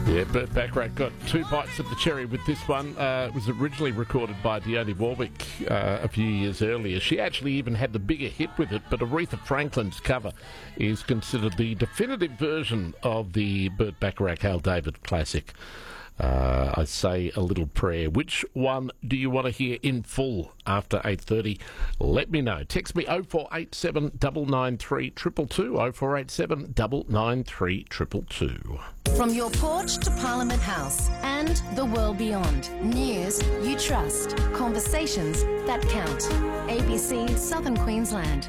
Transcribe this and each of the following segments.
Yeah, Burt Bacharach got 2 bites of the cherry with this one. It was originally recorded by Dionne Warwick a few years earlier. She actually even had the bigger hit with it, but Aretha Franklin's cover is considered the definitive version of the Burt Bacharach Hal David classic. I Say a Little Prayer. Which one do you want to hear in full after 8:30? Let me know. Text me 0487 993 222, 0487 993 222. From your porch to Parliament House and the world beyond. News you trust. Conversations that count. ABC Southern Queensland.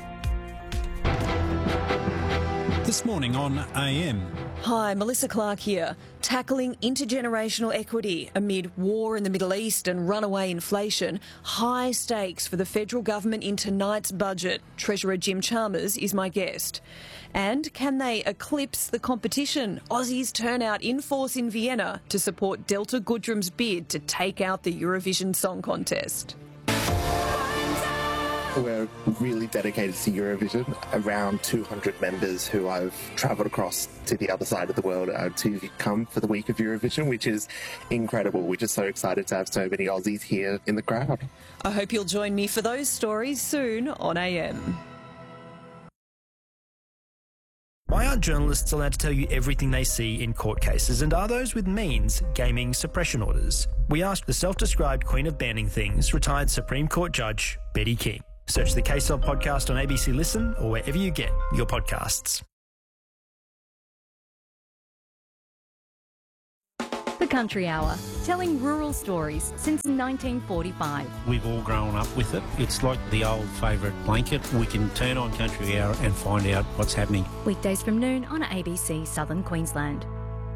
This morning on AM. Hi, Melissa Clark here. Tackling intergenerational equity amid war in the Middle East and runaway inflation. High stakes for the federal government in tonight's budget. Treasurer Jim Chalmers is my guest. And can they eclipse the competition? Aussies turn out in force in Vienna to support Delta Goodrem's bid to take out the Eurovision Song Contest. We're really dedicated to Eurovision. Around 200 members who I've travelled across to the other side of the world to come for the week of Eurovision, which is incredible. We're just so excited to have so many Aussies here in the crowd. I hope you'll join me for those stories soon on AM. Why aren't journalists allowed to tell you everything they see in court cases, and are those with means gaming suppression orders? We asked the self-described queen of banning things, retired Supreme Court Judge Betty King. Search the Case On podcast on ABC Listen or wherever you get your podcasts. The Country Hour, telling rural stories since 1945. We've all grown up with it. It's like the old favourite blanket. We can turn on Country Hour and find out what's happening. Weekdays from noon on ABC Southern Queensland.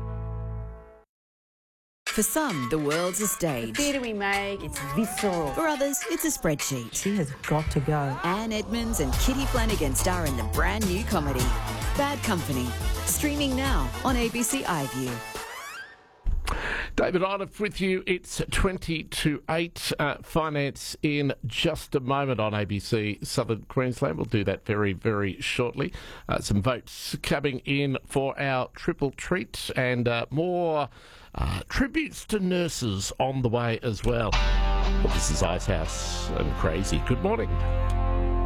For some, the world's a stage. The theatre we make, it's visceral. For others, it's a spreadsheet. She has got to go. Anne Edmonds and Kitty Flanagan star in the brand new comedy, Bad Company. Streaming now on ABC iView. David Inoff with you. It's 20 to 8. Finance in just a moment on ABC Southern Queensland. We'll do that very, very shortly. Some votes coming in for our triple treat and more tributes to nurses on the way as well. Well, this is Icehouse and Crazy. Good morning.